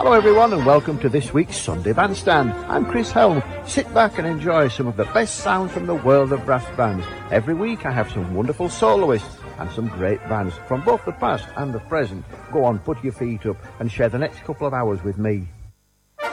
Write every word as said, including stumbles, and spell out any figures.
Hello everyone and welcome to this week's Sunday Bandstand. I'm Chris Helm. Sit back and enjoy some of the best sound from the world of brass bands. Every week I have some wonderful soloists and some great bands from both the past and the present. Go on, put your feet up and share the next couple of hours with me.